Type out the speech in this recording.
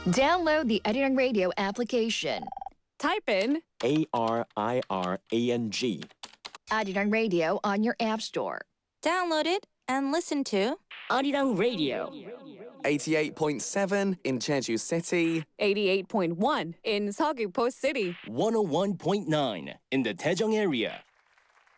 Download the Arirang Radio application. Type in ARIRANG. Arirang Radio on your app store. Download it and listen to Arirang Radio. 88.7 in Jeju City. 88.1 in Seogwipo City. 101.9 in the Daejeong area.